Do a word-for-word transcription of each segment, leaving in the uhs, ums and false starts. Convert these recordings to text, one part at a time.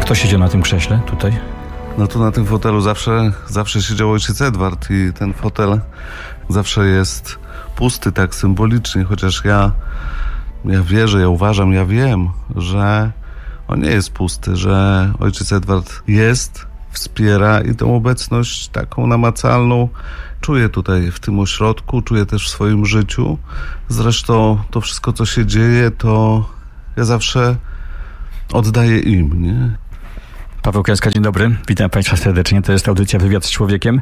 Kto siedział na tym krześle tutaj? No tu na tym fotelu zawsze, zawsze siedział ojciec Edward i ten fotel zawsze jest pusty, tak symbolicznie, chociaż ja, ja wierzę, ja uważam, ja wiem, że on nie jest pusty, że ojciec Edward jest, wspiera i tą obecność taką namacalną czuję tutaj w tym ośrodku, czuję też w swoim życiu. Zresztą to wszystko, co się dzieje, to ja zawsze oddaję im, nie? Paweł Kęska, dzień dobry. Witam Państwa serdecznie. To jest audycja Wywiad z Człowiekiem.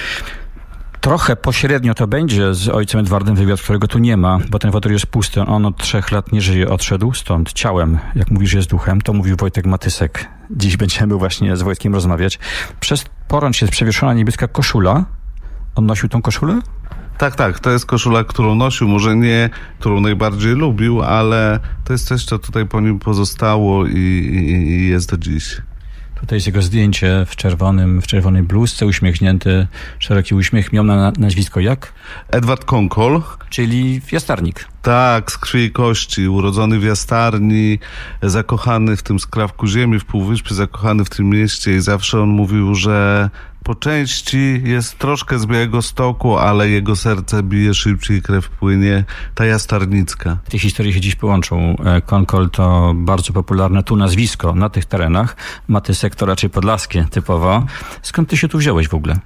Trochę pośrednio to będzie z ojcem Edwardem wywiad, którego tu nie ma, bo ten fotel jest pusty. On od trzech lat nie żyje, odszedł stąd ciałem. Jak mówisz, jest duchem. To mówił Wojtek Matysek. Dziś będziemy właśnie z Wojtkiem rozmawiać. Przez porącz jest przewieszona niebieska koszula. On nosił tą koszulę? Tak, tak. To jest koszula, którą nosił. Może nie, którą najbardziej lubił, ale to jest coś, co tutaj po nim pozostało i, i, i jest do dziś. Tutaj jest jego zdjęcie w czerwonym, w czerwonej bluzce, uśmiechnięty, szeroki uśmiech. Miał na nazwisko jak? Edward Konkol. Czyli jastarnik. Tak, z krwi i kości, urodzony w Jastarni, zakochany w tym skrawku ziemi, w Półwyspie, zakochany w tym mieście i zawsze on mówił, że po części jest troszkę z Białegostoku, ale jego serce bije szybciej, krew płynie, ta jastarnicka. Te historie się dziś połączą. Konkol to bardzo popularne tu nazwisko na tych terenach. Matysek to raczej podlaskie typowo. Skąd ty się tu wziąłeś w ogóle?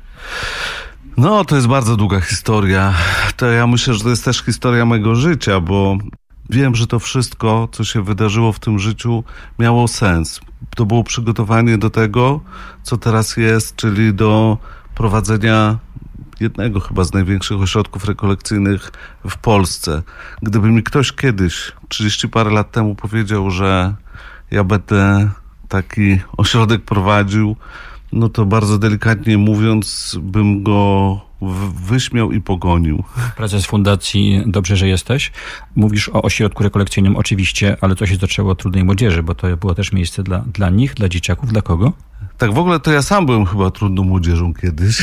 No, to jest bardzo długa historia. To ja myślę, że to jest też historia mojego życia, bo wiem, że to wszystko, co się wydarzyło w tym życiu, miało sens. To było przygotowanie do tego, co teraz jest, czyli do prowadzenia jednego chyba z największych ośrodków rekolekcyjnych w Polsce. Gdyby mi ktoś kiedyś, trzydzieści parę lat temu powiedział, że ja będę taki ośrodek prowadził, no to bardzo delikatnie mówiąc, bym go wyśmiał i pogonił. Prezes fundacji Dobrze, że jesteś. Mówisz o ośrodku rekolekcyjnym oczywiście, ale to się zaczęło od Trudnej Młodzieży, bo to było też miejsce dla, dla nich, dla dzieciaków. Dla kogo? Tak w ogóle to ja sam byłem chyba trudną młodzieżą kiedyś.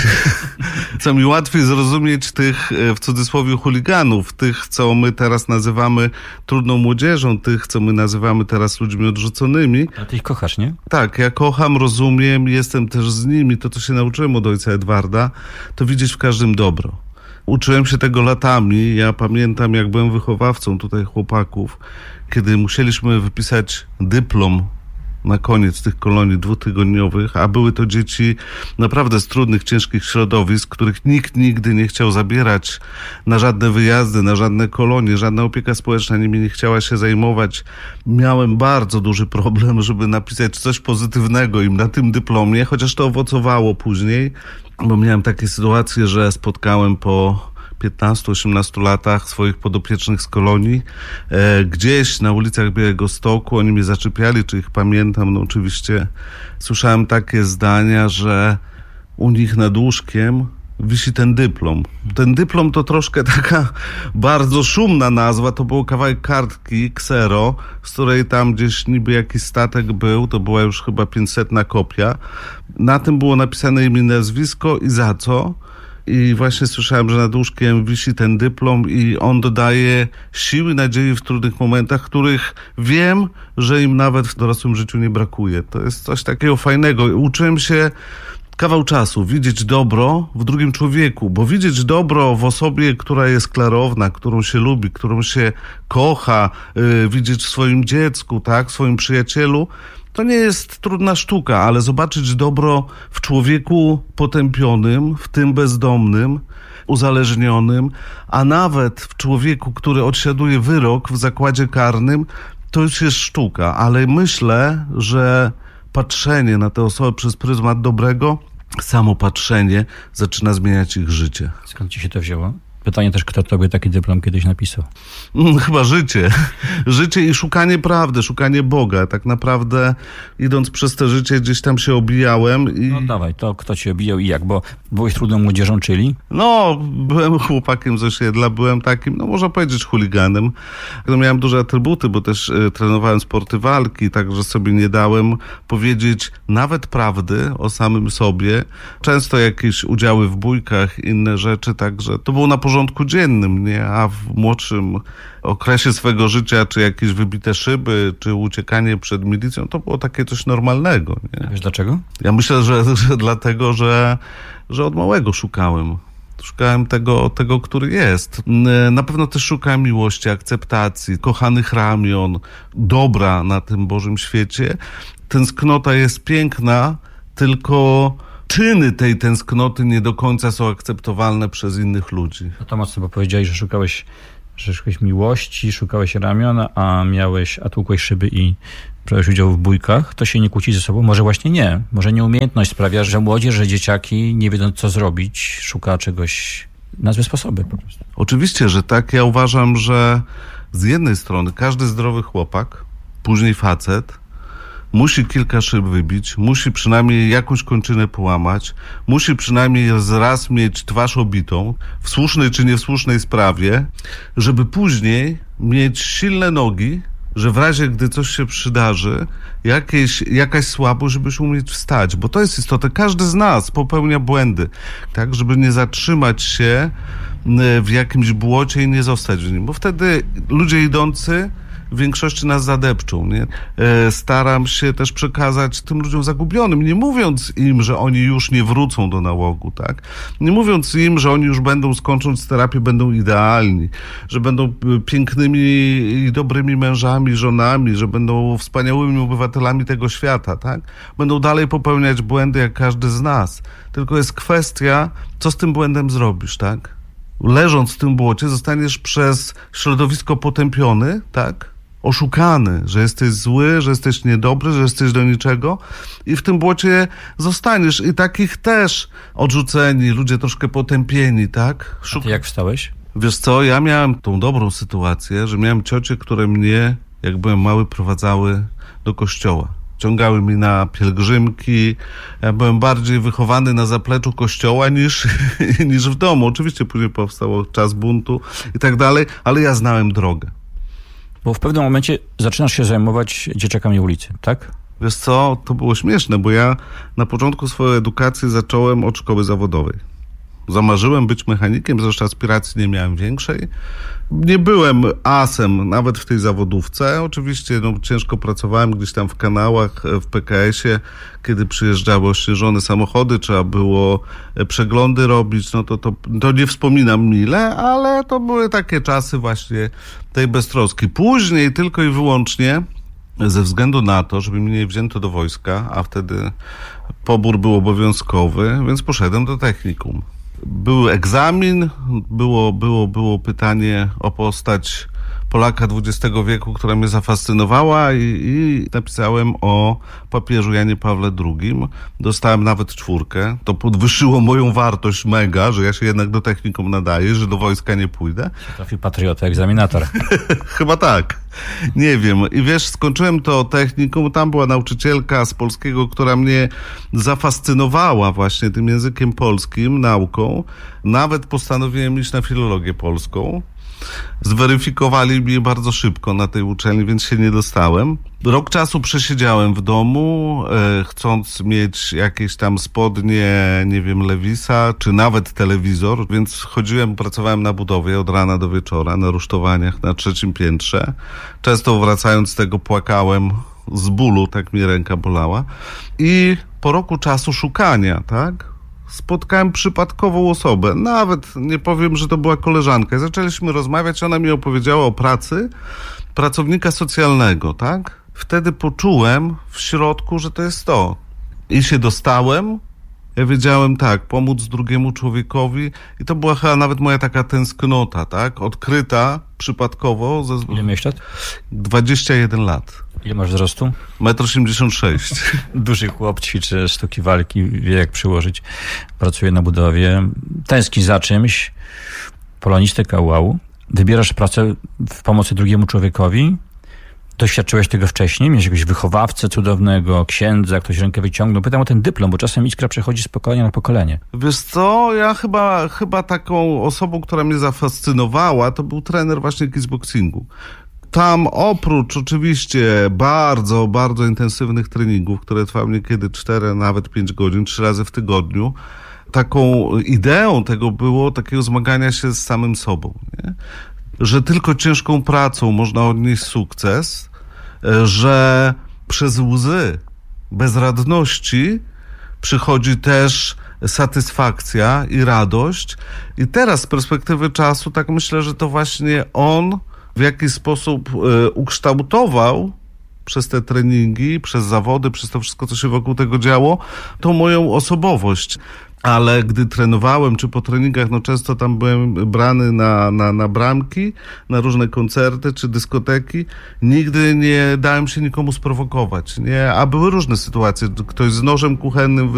Co mi łatwiej zrozumieć tych, w cudzysłowie, chuliganów, tych, co my teraz nazywamy trudną młodzieżą, tych, co my nazywamy teraz ludźmi odrzuconymi. A ty ich kochasz, nie? Tak, ja kocham, rozumiem, jestem też z nimi. To, co się nauczyłem od ojca Edwarda, to widzieć w każdym dobro. Uczyłem się tego latami. Ja pamiętam, jak byłem wychowawcą tutaj chłopaków, kiedy musieliśmy wypisać dyplom na koniec tych kolonii dwutygodniowych, a były to dzieci naprawdę z trudnych, ciężkich środowisk, których nikt nigdy nie chciał zabierać na żadne wyjazdy, na żadne kolonie, żadna opieka społeczna nimi nie chciała się zajmować. Miałem bardzo duży problem, żeby napisać coś pozytywnego im na tym dyplomie, chociaż to owocowało później, bo miałem takie sytuacje, że spotkałem po piętnastu osiemnastu latach swoich podopiecznych z kolonii. E, gdzieś na ulicach Białegostoku oni mnie zaczepiali, czy ich pamiętam. No oczywiście słyszałem takie zdania, że u nich nad łóżkiem wisi ten dyplom. Ten dyplom to troszkę taka bardzo szumna nazwa, to był kawałek kartki ksero, z której tam gdzieś niby jakiś statek był, to była już chyba pięćsetna kopia. Na tym było napisane imię, nazwisko i za co. I właśnie słyszałem, że nad łóżkiem wisi ten dyplom i on dodaje siły, nadziei w trudnych momentach, których wiem, że im nawet w dorosłym życiu nie brakuje. To jest coś takiego fajnego. Uczyłem się kawał czasu widzieć dobro w drugim człowieku, bo widzieć dobro w osobie, która jest klarowna, którą się lubi, którą się kocha, yy, widzieć w swoim dziecku, tak, w swoim przyjacielu, to nie jest trudna sztuka, ale zobaczyć dobro w człowieku potępionym, w tym bezdomnym, uzależnionym, a nawet w człowieku, który odsiaduje wyrok w zakładzie karnym, to już jest sztuka. Ale myślę, że patrzenie na tę osobę przez pryzmat dobrego, samo patrzenie zaczyna zmieniać ich życie. Skąd ci się to wzięło? Pytanie też, kto tobie taki dyplom kiedyś napisał? Chyba życie. Życie i szukanie prawdy, szukanie Boga. Tak naprawdę idąc przez to życie gdzieś tam się obijałem. I... No dawaj, to kto cię obijał i jak? Bo byłeś trudną młodzieżą, czyli? No, byłem chłopakiem z osiedla, byłem takim, no można powiedzieć, chuliganem. No, miałem duże atrybuty, bo też y, trenowałem sporty walki, także sobie nie dałem powiedzieć nawet prawdy o samym sobie. Często jakieś udziały w bójkach, inne rzeczy, także to było na porządku porządku dziennym, nie? A w młodszym okresie swego życia, czy jakieś wybite szyby, czy uciekanie przed milicją, to było takie coś normalnego, nie? Wiesz dlaczego? Ja myślę, że, że dlatego, że, że od małego szukałem. Szukałem tego, tego, który jest. Na pewno też szukałem miłości, akceptacji, kochanych ramion, dobra na tym Bożym świecie. Tęsknota jest piękna, tylko czyny tej tęsknoty nie do końca są akceptowalne przez innych ludzi. No to mocno, bo powiedziałeś, że szukałeś, że szukałeś miłości, szukałeś ramiona, a miałeś, a tłukłeś szyby i brałeś udział w bójkach. To się nie kłóci ze sobą? Może właśnie nie. Może nieumiejętność sprawia, że młodzież, że dzieciaki, nie wiedząc co zrobić, szuka czegoś na złe sposoby po prostu. Oczywiście, że tak. Ja uważam, że z jednej strony każdy zdrowy chłopak, później facet, musi kilka szyb wybić, musi przynajmniej jakąś kończynę połamać, musi przynajmniej raz mieć twarz obitą, w słusznej czy nie w słusznej sprawie, żeby później mieć silne nogi, że w razie, gdy coś się przydarzy, jakieś, jakaś słabość, żebyś umieć wstać, bo to jest istotne. Każdy z nas popełnia błędy, tak, żeby nie zatrzymać się w jakimś błocie i nie zostać w nim, bo wtedy ludzie idący w większości nas zadepczą, nie? Staram się też przekazać tym ludziom zagubionym, nie mówiąc im, że oni już nie wrócą do nałogu, tak? Nie mówiąc im, że oni już będą, skończąc terapię, będą idealni, że będą pięknymi i dobrymi mężami, żonami, że będą wspaniałymi obywatelami tego świata, tak? Będą dalej popełniać błędy jak każdy z nas. Tylko jest kwestia, co z tym błędem zrobisz, tak? Leżąc w tym błocie, zostaniesz przez środowisko potępiony, tak? Oszukany, że jesteś zły, że jesteś niedobry, że jesteś do niczego i w tym błocie zostaniesz. I takich też odrzuceni, ludzie troszkę potępieni, tak? Szuk- A ty jak wstałeś? Wiesz co, ja miałem tą dobrą sytuację, że miałem ciocie, które mnie, jak byłem mały, prowadzały do kościoła. Ciągały mi na pielgrzymki. Ja byłem bardziej wychowany na zapleczu kościoła niż, niż w domu. Oczywiście później powstał czas buntu i tak dalej, ale ja znałem drogę. Bo w pewnym momencie zaczynasz się zajmować dzieciakami ulicy, tak? Wiesz co, to było śmieszne, bo ja na początku swojej edukacji zacząłem od szkoły zawodowej. Zamarzyłem być mechanikiem, zresztą aspiracji nie miałem większej. Nie byłem asem nawet w tej zawodówce. Oczywiście no, ciężko pracowałem gdzieś tam w kanałach, w P K S-ie, kiedy przyjeżdżały ośnieżone samochody, trzeba było przeglądy robić, no to, to, to nie wspominam mile, ale to były takie czasy właśnie tej beztroski. Później tylko i wyłącznie ze względu na to, żeby mnie nie wzięto do wojska, a wtedy pobór był obowiązkowy, więc poszedłem do technikum. Był egzamin, było, było, było pytanie o postać Polaka dwudziestego wieku, która mnie zafascynowała i, i napisałem o papieżu Janie Pawle drugim. Dostałem nawet czwórkę. To podwyższyło moją wartość mega, że ja się jednak do technikum nadaję, że do wojska nie pójdę. Trafił patriota, egzaminator. Chyba tak. Nie wiem. I wiesz, skończyłem to technikum, tam była nauczycielka z polskiego, która mnie zafascynowała właśnie tym językiem polskim, nauką. Nawet postanowiłem iść na filologię polską. Zweryfikowali mnie bardzo szybko na tej uczelni, więc się nie dostałem. Rok czasu przesiedziałem w domu, e, chcąc mieć jakieś tam spodnie, nie wiem, Lewisa, czy nawet telewizor, więc chodziłem, pracowałem na budowie od rana do wieczora, na rusztowaniach na trzecim piętrze. Często wracając z tego płakałem z bólu, tak mi ręka bolała. I po roku czasu szukania, tak? Spotkałem przypadkową osobę, nawet nie powiem, że to była koleżanka. Zaczęliśmy rozmawiać, ona mi opowiedziała o pracy pracownika socjalnego, tak? Wtedy poczułem w środku, że to jest to. I się dostałem, ja wiedziałem tak, pomóc drugiemu człowiekowi i to była chyba nawet moja taka tęsknota, tak? Odkryta przypadkowo. Ze... Ile miałeś lat? dwadzieścia jeden lat. Ile masz wzrostu? metr osiemdziesiąt sześć. Duży chłop, ćwiczy sztuki walki, wie jak przyłożyć. Pracuje na budowie. Tęskni za czymś. Polonistyka, wow. Wybierasz pracę w pomocy drugiemu człowiekowi. Doświadczyłeś tego wcześniej? Miałeś jakiegoś wychowawcę cudownego, księdza, ktoś rękę wyciągnął. Pytam o ten dyplom, bo czasem iskra przechodzi z pokolenia na pokolenie. Wiesz co, ja chyba, chyba taką osobą, która mnie zafascynowała, to był trener właśnie kickboxingu. Tam oprócz oczywiście bardzo, bardzo intensywnych treningów, które trwały niekiedy cztery, nawet pięć godzin, trzy razy w tygodniu, taką ideą tego było takiego zmagania się z samym sobą, nie? Że tylko ciężką pracą można odnieść sukces, że przez łzy bezradności przychodzi też satysfakcja i radość. I teraz z perspektywy czasu tak myślę, że to właśnie on w jakiś sposób ukształtował przez te treningi, przez zawody, przez to wszystko, co się wokół tego działo, tą moją osobowość. Ale gdy trenowałem, czy po treningach, no często tam byłem brany na, na, na bramki, na różne koncerty, czy dyskoteki. Nigdy nie dałem się nikomu sprowokować, nie? A były różne sytuacje. Ktoś z nożem kuchennym